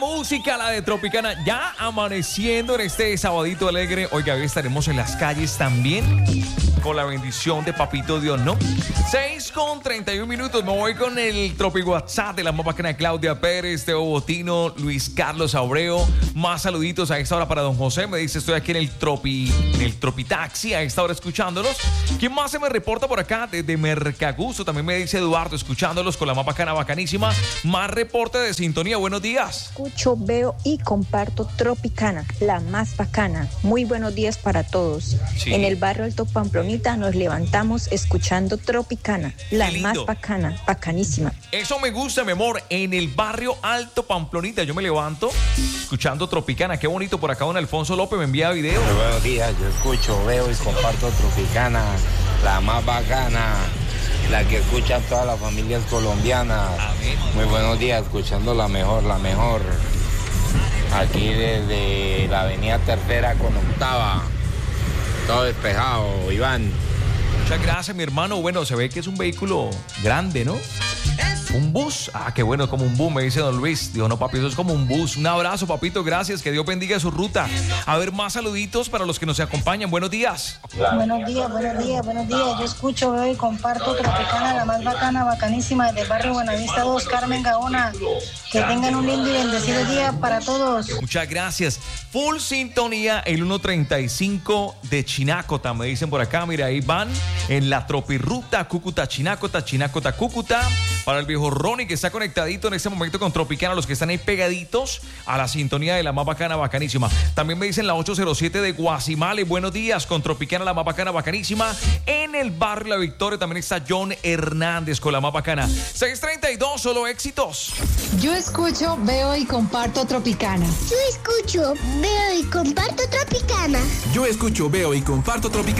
música, la de Tropicana, ya amaneciendo en este sabadito alegre. Oiga, hoy estaremos en las calles también, con la bendición de Papito Dios, ¿no? 6:31. Me voy con el Tropi WhatsApp de la más bacana de Claudia Pérez, Teo Botino, Luis Carlos Abreu. Más saluditos a esta hora para don José. Me dice, estoy aquí en el Tropi Taxi a esta hora escuchándolos. ¿Quién más se me reporta por acá? Desde Mercagusto también me dice Eduardo, escuchándolos con la más bacana, bacanísima. Más reporte de sintonía. Buenos días. Escucho, veo y comparto Tropicana, la más bacana. Muy buenos días para todos. Sí. En el barrio Alto Pamplonita nos levantamos escuchando Tropicana, la más bacana, bacanísima. Eso me gusta, mi amor. En el barrio Alto Pamplonita yo me levanto escuchando Tropicana. Qué bonito. Por acá don Alfonso López me envía video. Muy buenos días, yo escucho, veo y comparto Tropicana, la más bacana, la que escuchan todas las familias colombianas. Amén. Muy buenos días, escuchando la mejor. Aquí desde la avenida Tercera con Octava, todo despejado, Iván. Muchas gracias, mi hermano. Bueno, se ve que es un vehículo grande, ¿no? ¿Un bus? Ah, qué bueno, como un bus, me dice don Luis. Digo, no, papi, eso es como un bus. Un abrazo, papito, gracias. Que Dios bendiga su ruta. A ver, más saluditos para los que nos acompañan. Buenos días. Buenos días. Yo escucho, veo y comparto Tropicana, la más bacana, bacanísima, desde el barrio Buenavista 2, Carmen Gaona. Que tengan un lindo y bendecido día para todos. Muchas gracias. Full sintonía, el 135 de Chinacota, me dicen por acá. Mira, ahí van en la Tropirruta, Cúcuta, Chinacota, Cúcuta. Para el viejo Ronnie que está conectadito en este momento con Tropicana, los que están ahí pegaditos a la sintonía de la más bacana, bacanísima. También me dicen la 807 de Guasimale. Buenos días, con Tropicana, la más bacana, bacanísima. En el barrio La Victoria también está John Hernández con la más bacana. 6:32, solo éxitos. Yo escucho, veo y comparto Tropicana. Yo escucho, veo y comparto Tropicana. Yo escucho, veo y comparto Tropicana.